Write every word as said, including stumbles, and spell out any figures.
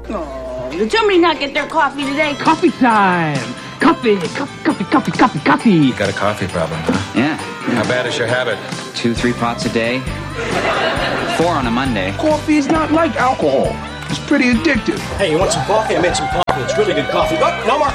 Oh, did somebody not get their coffee today? Coffee time! Coffee, coffee, coffee, coffee, coffee, coffee. Got a coffee problem, huh? Yeah. How bad is your habit? Two, three pots a day. Four on a Monday. Coffee is not like alcohol. It's pretty addictive. Hey, you want some coffee? I made some coffee. It's really good coffee. Oh, no more